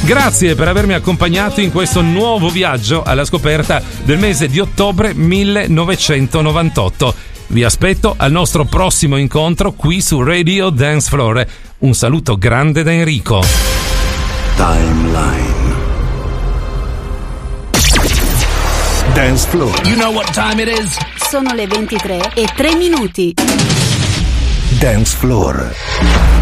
Grazie per avermi accompagnato in questo nuovo viaggio alla scoperta del mese di ottobre 1998. Vi aspetto al nostro prossimo incontro qui su Radio Dance Floor. Un saluto grande da Enrico. Timeline. Dance Floor. You know what time it is? Sono le 23:03. Dance Floor.